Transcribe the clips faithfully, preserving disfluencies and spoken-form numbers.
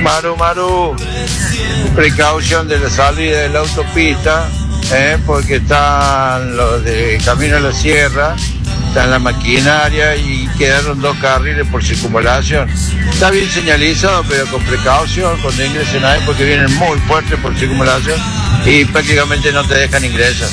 Maru, Maru, precaución de la salida de la autopista, eh, porque están los de Camino a la Sierra, están la maquinaria y quedaron dos carriles por circunvalación. Está bien señalizado, pero con precaución cuando ingresen ahí, porque vienen muy fuertes por circunvalación y prácticamente no te dejan ingresar.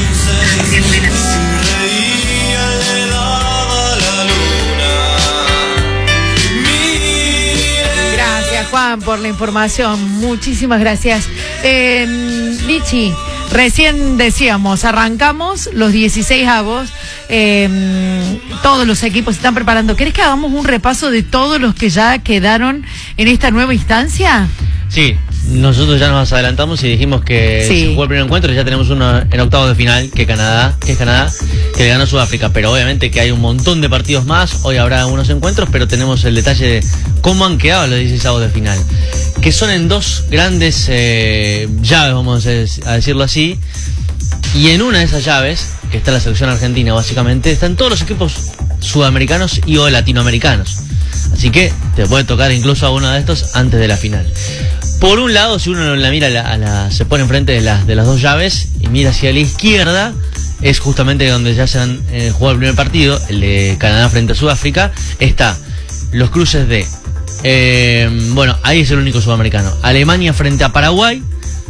Juan, por la información, muchísimas gracias. Eh, Lichi, recién decíamos, arrancamos los dieciséis avos, eh, todos los equipos se están preparando. ¿Querés que hagamos un repaso de todos los que ya quedaron en esta nueva instancia? Sí, nosotros ya nos adelantamos y dijimos que sí. se jugó el primer encuentro y ya tenemos uno en octavos de final, que Canadá, que es Canadá, que le ganó a Sudáfrica, pero obviamente que hay un montón de partidos más, hoy habrá unos encuentros, pero tenemos el detalle de cómo han quedado los dieciséis de final, que son en dos grandes eh, llaves, vamos a decirlo así, y en una de esas llaves, que está la selección argentina básicamente, están todos los equipos sudamericanos y o latinoamericanos, así que te puede tocar incluso a uno de estos antes de la final. Por un lado, si uno la mira, a la, a la, se pone enfrente de, la, de las dos llaves y mira hacia la izquierda, es justamente donde ya se han eh, jugado el primer partido, el de Canadá frente a Sudáfrica. Está los cruces de, eh, bueno, ahí es el único sudamericano, Alemania frente a Paraguay,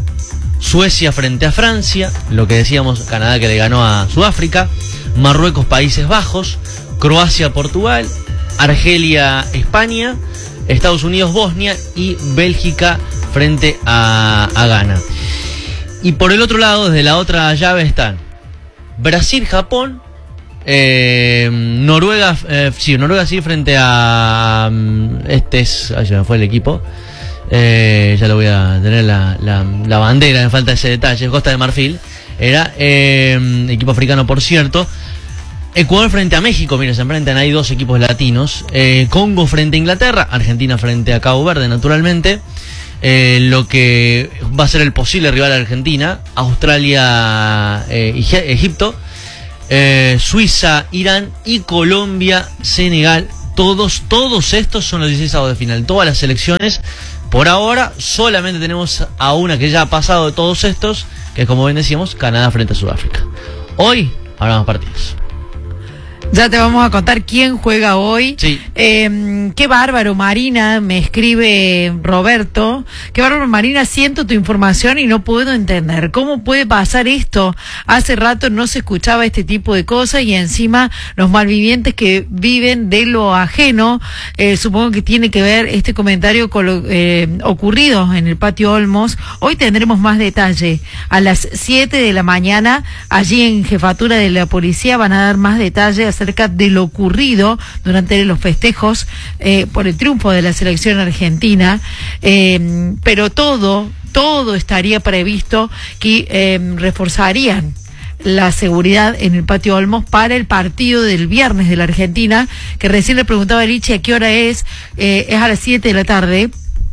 Suecia frente a Francia, lo que decíamos, Canadá que le ganó a Sudáfrica, Marruecos, Países Bajos, Croacia, Portugal, Argelia, España, Estados Unidos, Bosnia y Bélgica frente a, a Ghana. Y por el otro lado, desde la otra llave están Brasil, Japón, eh, Noruega, eh, sí, Noruega sí frente a este es, ay, se me fue el equipo, eh, ya lo voy a tener la, la, la bandera, me falta ese detalle, Costa de Marfil, era eh, equipo africano por cierto. Ecuador frente a México, mira, se enfrentan ahí dos equipos latinos. Eh, Congo frente a Inglaterra, Argentina frente a Cabo Verde, naturalmente. Eh, lo que va a ser el posible rival de Argentina, Australia, eh, Egipto, eh, Suiza, Irán y Colombia, Senegal. Todos, todos estos son los dieciséis de final. Todas las selecciones, por ahora, solamente tenemos a una que ya ha pasado de todos estos, que es como bien decíamos, Canadá frente a Sudáfrica. Hoy habrá más partidos. Ya te vamos a contar quién juega hoy. Sí. Eh, qué bárbaro, Marina, me escribe Roberto. Qué bárbaro, Marina, siento tu información y no puedo entender. ¿Cómo puede pasar esto? Hace rato no se escuchaba este tipo de cosas y encima los malvivientes que viven de lo ajeno. Eh, supongo que tiene que ver este comentario con lo eh, ocurrido en el Patio Olmos. Hoy tendremos más detalle. A las siete de la mañana, allí en Jefatura de la Policía, van a dar más detalles acerca de lo ocurrido durante los festejos eh, por el triunfo de la selección argentina, eh, pero todo, todo estaría previsto que eh, reforzarían la seguridad en el Patio Olmos para el partido del viernes de la Argentina, que recién le preguntaba a Lichi a qué hora es, eh, es a las siete de la tarde,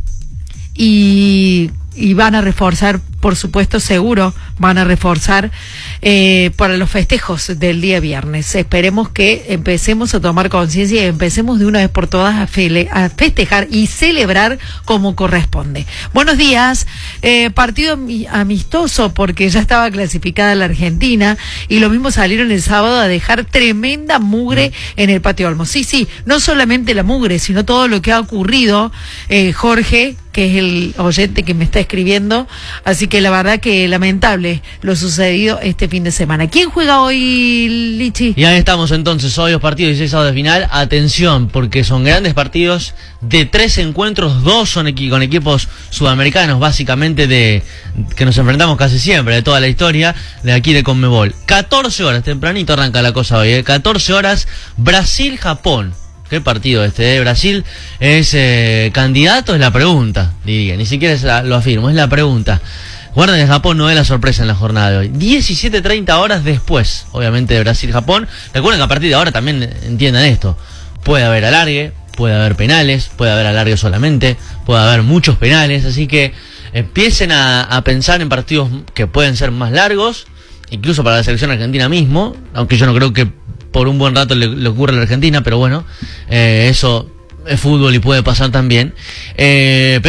y, y van a reforzar, por supuesto, seguro, van a reforzar eh, para los festejos del día viernes. Esperemos que empecemos a tomar conciencia y empecemos de una vez por todas a, fele a festejar y celebrar como corresponde. Buenos días. Eh, partido amistoso porque ya estaba clasificada la Argentina y lo mismo salieron el sábado a dejar tremenda mugre en el Patio Olmos. Sí, sí, no solamente la mugre, sino todo lo que ha ocurrido, eh, Jorge, que es el oyente que me está escribiendo, así que la verdad que lamentable lo sucedido este fin de semana. ¿Quién juega hoy, Lichi? Y ahí estamos entonces, hoy los partidos dieciséis de final. Atención, porque son grandes partidos, de tres encuentros, dos son equi con equipos sudamericanos, básicamente de que nos enfrentamos casi siempre, de toda la historia de aquí de Conmebol. catorce horas, tempranito arranca la cosa hoy, ¿eh? catorce horas, Brasil-Japón. ¿Qué partido este? ¿eh? Brasil es eh, candidato, es la pregunta, diría. Ni siquiera es la, lo afirmo, es la pregunta. Guarden que Japón no es la sorpresa en la jornada de hoy. diecisiete treinta horas después, obviamente, de Brasil-Japón. Recuerden que a partir de ahora también entiendan esto. Puede haber alargue, puede haber penales, puede haber alargue solamente, puede haber muchos penales. Así que empiecen a, a pensar en partidos que pueden ser más largos, incluso para la selección argentina mismo, aunque yo no creo que por un buen rato le, le ocurre a la Argentina, pero bueno, eh, eso es fútbol y puede pasar también. Eh, pero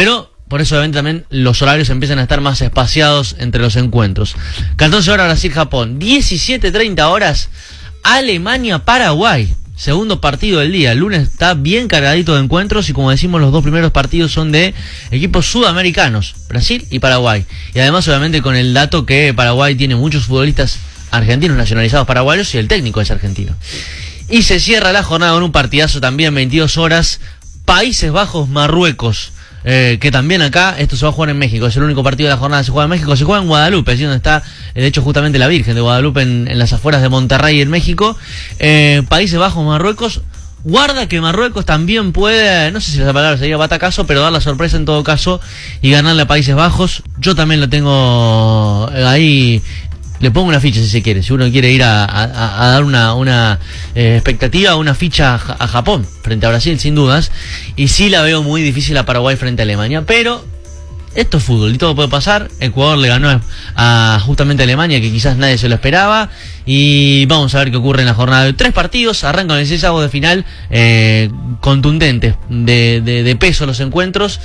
por eso obviamente también los horarios empiezan a estar más espaciados entre los encuentros. catorce horas Brasil-Japón, diecisiete treinta horas Alemania-Paraguay. Segundo partido del día. El lunes está bien cargadito de encuentros y, como decimos, los dos primeros partidos son de equipos sudamericanos, Brasil y Paraguay. Y además, obviamente, con el dato que Paraguay tiene muchos futbolistas argentinos nacionalizados paraguayos y el técnico es argentino. Y se cierra la jornada con un partidazo también, veintidós horas, Países Bajos-Marruecos. Eh, que también acá, esto se va a jugar en México, es el único partido de la jornada que se juega en México, se juega en Guadalupe, es donde está, de hecho, justamente la Virgen de Guadalupe, en, en las afueras de Monterrey, en México. eh, Países Bajos, Marruecos. Guarda que Marruecos también puede, no sé si la palabra sería batacazo, pero dar la sorpresa en todo caso y ganarle a Países Bajos. Yo también lo tengo ahí. Le pongo una ficha si se quiere, si uno quiere ir a, a, a dar una, una eh, expectativa, una ficha a, a Japón frente a Brasil, sin dudas. Y sí la veo muy difícil a Paraguay frente a Alemania, pero esto es fútbol y todo puede pasar. Ecuador le ganó a justamente a Alemania, que quizás nadie se lo esperaba. Y vamos a ver qué ocurre en la jornada de tres partidos. Arrancan el dieciséis avos de final, eh, contundentes, de, de, de peso los encuentros.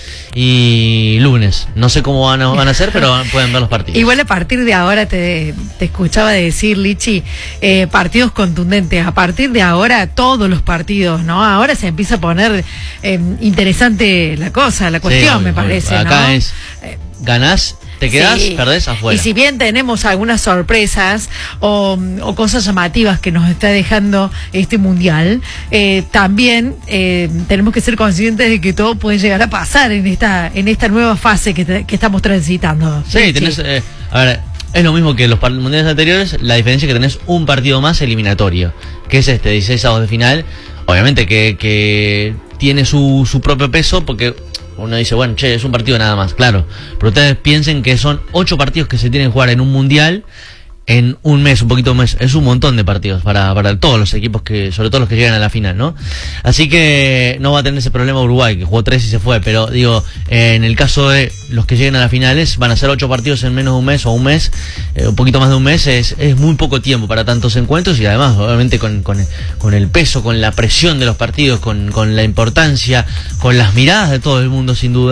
Y lunes, no sé cómo van a, van a ser, pero pueden ver los partidos. Igual a partir de ahora te, te escuchaba decir, Lichi, eh, partidos contundentes. A partir de ahora, todos los partidos, ¿no? Ahora se empieza a poner eh, interesante la cosa, la cuestión, sí, me parece, acá ¿no? es, ganás, te quedás, sí, perdés, afuera. Y si bien tenemos algunas sorpresas o, o cosas llamativas que nos está dejando este mundial, eh, también eh, tenemos que ser conscientes de que todo puede llegar a pasar en esta en esta nueva fase que, te, que estamos transitando. Sí, sí. tenés, eh, a ver, es lo mismo que los mundiales anteriores, la diferencia es que tenés un partido más eliminatorio, que es este dieciséis avos de final. Obviamente que, que tiene su, su propio peso, porque uno dice, bueno, che, es un partido nada más, claro. Pero ustedes piensen que son ocho partidos que se tienen que jugar en un mundial en un mes, un poquito más. Es un montón de partidos para, para todos los equipos, que sobre todo los que llegan a la final, ¿no? Así que no va a tener ese problema Uruguay, que jugó tres y se fue. Pero digo, eh, en el caso de los que lleguen a las finales, van a ser ocho partidos en menos de un mes o un mes, eh, un poquito más de un mes. Es, es muy poco tiempo para tantos encuentros y además, obviamente, con, con, con el peso, con la presión de los partidos, con, con la importancia, con las miradas de todo el mundo, sin duda.